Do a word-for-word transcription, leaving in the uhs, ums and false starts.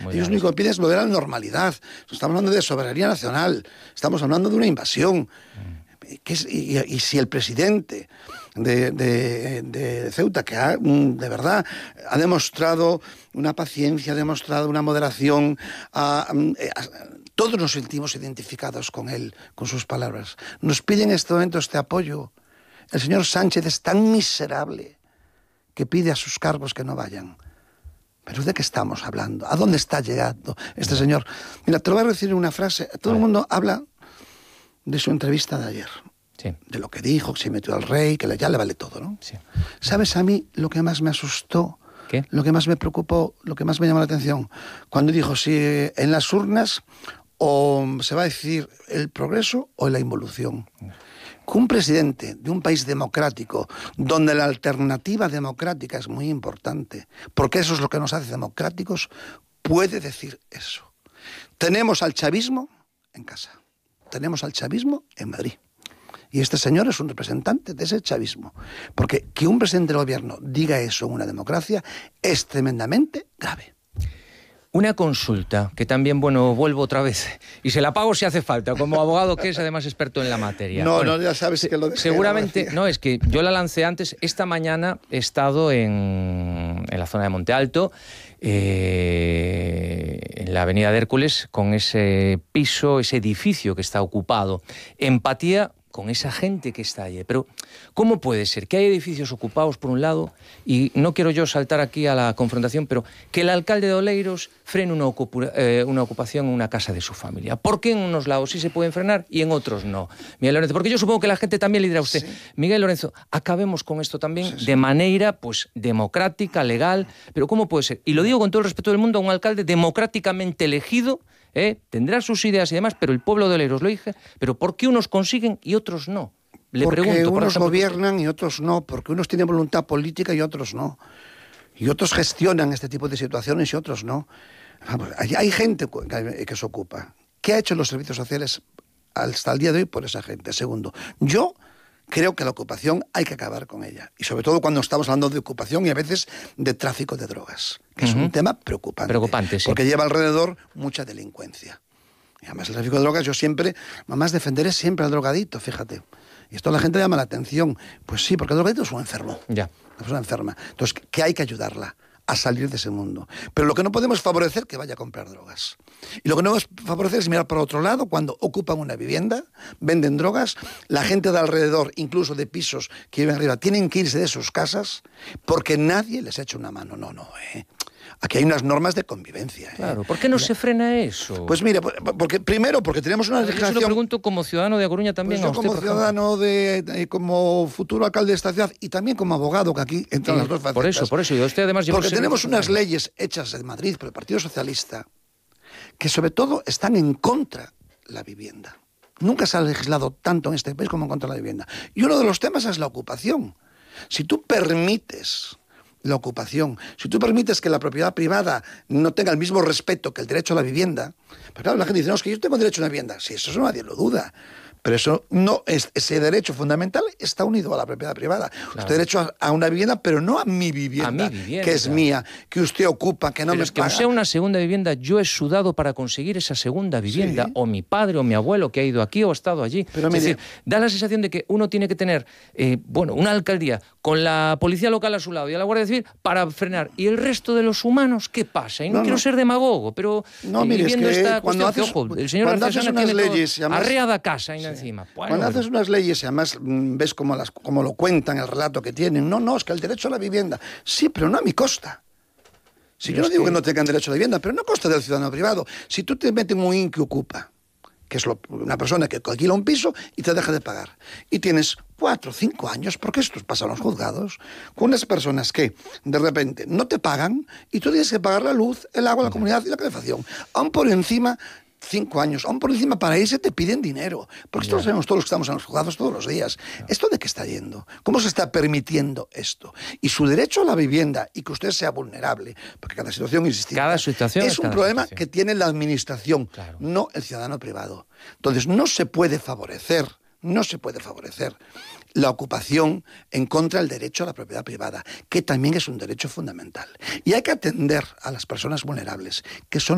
Ellos lo único que piden es lo de la normalidad. Estamos hablando de soberanía nacional, estamos hablando de una invasión. Mm. ¿Qué es, y, y si el presidente de, de, de Ceuta, que ha, de verdad ha demostrado una paciencia, ha demostrado una moderación, ha, ha, todos nos sentimos identificados con él, con sus palabras. Nos piden en este momento este apoyo. El señor Sánchez es tan miserable que pide a sus cargos que no vayan. ¿Pero de qué estamos hablando? ¿A dónde está llegando este señor? Mira, te lo voy a decir en una frase. Todo el mundo habla de su entrevista de ayer. Sí. De lo que dijo, que se metió al rey, que ya le vale todo, ¿no? Sí. ¿Sabes a mí lo que más me asustó? ¿Qué? Lo que más me preocupó, lo que más me llamó la atención? Cuando dijo, si en las urnas o se va a decidir el progreso o la involución. Que un presidente de un país democrático, donde la alternativa democrática es muy importante, porque eso es lo que nos hace democráticos, puede decir eso. Tenemos al chavismo en casa, tenemos al chavismo en Madrid. Y este señor es un representante de ese chavismo. Porque que un presidente del gobierno diga eso en una democracia es tremendamente grave. Una consulta, que también, bueno, vuelvo otra vez, y se la pago si hace falta, como abogado que es además experto en la materia. No, bueno, no, ya sabes que lo dejé. Seguramente, no, es que yo la lancé antes. Esta mañana he estado en, en la zona de Monte Alto, eh, en la avenida de Hércules, con ese piso, ese edificio que está ocupado. Empatía con esa gente que está allí. Pero, ¿cómo puede ser que hay edificios ocupados por un lado, y no quiero yo saltar aquí a la confrontación, pero que el alcalde de Oleiros frene una, ocupa, eh, una ocupación en una casa de su familia? ¿Por qué en unos lados sí se pueden frenar y en otros no? Miguel Lorenzo, porque yo supongo que la gente también le dirá a usted, sí. Miguel Lorenzo, acabemos con esto también sí, sí. de manera pues democrática, legal, pero ¿cómo puede ser? Y lo digo con todo el respeto del mundo, a un alcalde democráticamente elegido, ¿Eh? tendrá sus ideas y demás, pero el pueblo de Oleiros lo dije. ¿Pero por qué unos consiguen y otros no? Le porque pregunto, unos por gobiernan usted. Y otros no, porque unos tienen voluntad política y otros no. Y otros gestionan este tipo de situaciones y otros no. Vamos, hay, hay gente que, que se ocupa. ¿Qué ha hecho los servicios sociales hasta el día de hoy por esa gente? Segundo, yo creo que la ocupación hay que acabar con ella. Y sobre todo cuando estamos hablando de ocupación y a veces de tráfico de drogas, que uh-huh. es un tema preocupante. Preocupante, sí. Porque lleva alrededor mucha delincuencia. Y además el tráfico de drogas, yo siempre, mamás, defenderé siempre al drogadito, fíjate. Y esto a la gente le llama la atención. Pues sí, porque el drogadito es un enfermo. Ya. Una persona enferma. Entonces, que hay que ayudarla a salir de ese mundo. Pero lo que no podemos favorecer es que vaya a comprar drogas. Y lo que no podemos favorecer es mirar para otro lado cuando ocupan una vivienda, venden drogas, la gente de alrededor, incluso de pisos que viven arriba, tienen que irse de sus casas porque nadie les echa una mano. No, no, ¿eh? Aquí hay unas normas de convivencia. ¿eh? Claro, ¿por qué no se frena eso? Pues mira, porque, primero porque tenemos una legislación... Yo se lo pregunto como ciudadano de A Coruña también. Pues a yo usted, como ciudadano, de, de, como futuro alcalde de esta ciudad y también como abogado, que aquí entran sí, las dos facetas. Por eso, por eso. Y usted además... Porque tenemos unas leyes hechas en Madrid por el Partido Socialista que sobre todo están en contra de la vivienda. Nunca se ha legislado tanto en este país como en contra de la vivienda. Y uno de los temas es la ocupación. Si tú permites la ocupación, si tú permites que la propiedad privada no tenga el mismo respeto que el derecho a la vivienda, pues claro, la gente dice, no, es que yo tengo derecho a una vivienda. Sí, eso nadie lo duda. Pero eso no es, ese derecho fundamental está unido a la propiedad privada. Claro. Usted derecho a, a una vivienda, pero no a mi vivienda, a mi vivienda que es claro. mía, que usted ocupa, que no pero me es que paga. Que sea una segunda vivienda, yo he sudado para conseguir esa segunda vivienda, sí. o mi padre o mi abuelo que ha ido aquí o ha estado allí. Pero es mire, decir, da la sensación de que uno tiene que tener, eh, bueno, una alcaldía con la policía local a su lado y a la Guardia Civil para frenar. ¿Y el resto de los humanos qué pasa? Y no, no quiero no. ser demagogo, pero no, mire, viendo es que esta cuando cuestión, haces, que, ojo, el señor cuando haces unas leyes, todo, además, arreada casa ahí sí. encima. Bueno, cuando haces unas leyes y además mmm, ves cómo, las, cómo lo cuentan, el relato que tienen, no, no, es que el derecho a la vivienda, sí, pero no a mi costa. Si yo no digo que... que no tengan derecho a la vivienda, pero no a costa del ciudadano privado. Si tú te metes en un in que ocupa, que es lo, una persona que alquila un piso y te deja de pagar, y tienes cuatro o cinco años, porque esto pasa en los juzgados, con unas personas que de repente no te pagan y tú tienes que pagar la luz, el agua, la comunidad y la calefacción, aún por encima... Cinco años, aún por encima para irse te piden dinero, porque esto lo sabemos todos los que estamos en los juzgados todos los días. ¿Esto de qué está yendo? ¿Cómo se está permitiendo esto? Y su derecho a la vivienda y que usted sea vulnerable, porque cada situación es distinta, cada situación es, es un cada problema situación. que tiene la administración, claro. no el ciudadano privado. Entonces no se puede favorecer, no se puede favorecer la ocupación en contra del derecho a la propiedad privada, que también es un derecho fundamental. Y hay que atender a las personas vulnerables, que son